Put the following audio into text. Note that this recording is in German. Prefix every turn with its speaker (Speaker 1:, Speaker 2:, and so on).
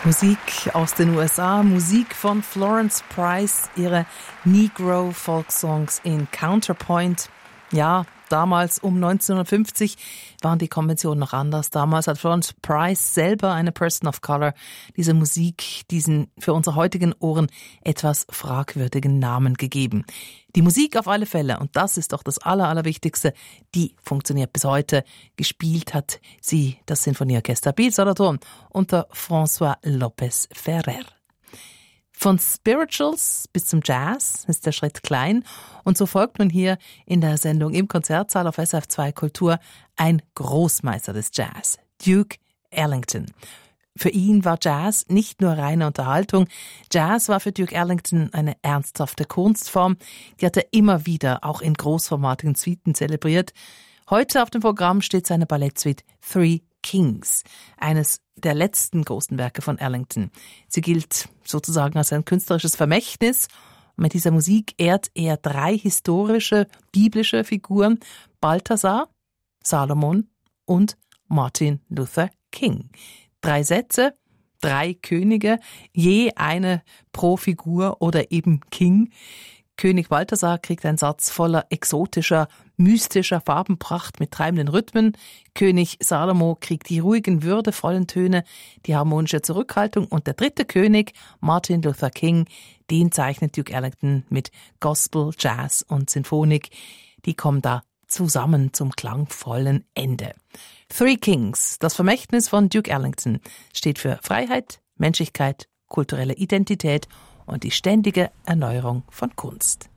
Speaker 1: Musik aus den USA, Musik von Florence Price, ihre Negro-Folk-Songs in Counterpoint. Ja, damals um 1950 waren die Konventionen noch anders. Damals hat Florence Price selber, eine Person of Color, diese Musik, diesen für unsere heutigen Ohren etwas fragwürdigen Namen gegeben. Die Musik auf alle Fälle, und das ist doch das Allerwichtigste, die funktioniert bis heute. Gespielt hat sie das Sinfonieorchester Biel-Solothurn unter François Lopez Ferrer. Von Spirituals bis zum Jazz ist der Schritt klein und so folgt man hier in der Sendung im Konzertsaal auf SF2 Kultur ein Großmeister des Jazz, Duke Ellington. Für ihn war Jazz nicht nur reine Unterhaltung. Jazz war für Duke Ellington eine ernsthafte Kunstform. Die hat er immer wieder auch in großformatigen Suiten zelebriert. Heute auf dem Programm steht seine Ballettsuite Three Kings, eines der letzten großen Werke von Ellington. Sie gilt sozusagen als ein künstlerisches Vermächtnis. Und mit dieser Musik ehrt er 3 historische, biblische Figuren: Balthasar, Salomon und Martin Luther King. 3 Sätze, 3 Könige, je eine pro Figur oder eben King. König Balthasar kriegt einen Satz voller exotischer, mystischer Farbenpracht mit treibenden Rhythmen. König Salomo kriegt die ruhigen, würdevollen Töne, die harmonische Zurückhaltung. Und der 3. König, Martin Luther King, den zeichnet Duke Ellington mit Gospel, Jazz und Sinfonik. Die kommen da zusammen zum klangvollen Ende. Three Kings, das Vermächtnis von Duke Ellington, steht für Freiheit, Menschlichkeit, kulturelle Identität und die ständige Erneuerung von Kunst.